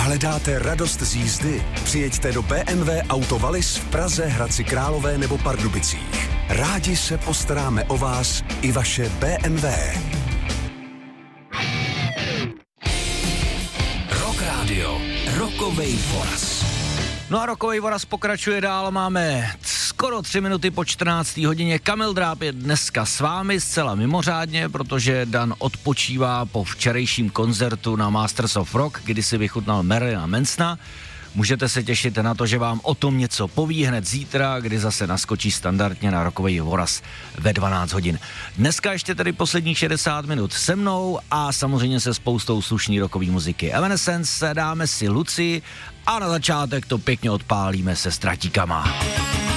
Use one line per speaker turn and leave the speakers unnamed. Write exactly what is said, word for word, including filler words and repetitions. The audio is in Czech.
Hledáte radost z jízdy? Přijeďte do bé em vé Auto Wallis v Praze, Hradci Králové nebo Pardubicích. Rádi se postaráme o vás i vaše bé em vé.
Rock Radio, Rockovej voraz.
No a Rockovej voraz pokračuje dál, máme skoro tři minuty po čtrnácté hodině. Kamil Dráb je dneska s vámi zcela mimořádně, protože Dan odpočívá po včerejším koncertu na Masters of Rock, kdy si vychutnal Marilyna Mansona. Můžete se těšit na to, že vám o tom něco poví hned zítra, kdy zase naskočí standardně na Rockovej voraz ve dvanáct hodin. Dneska ještě tedy posledních šedesát minut se mnou a samozřejmě se spoustou slušný rockový muziky. Evanescence, dáme si Luci a na začátek to pěkně odpálíme se Stratíkama.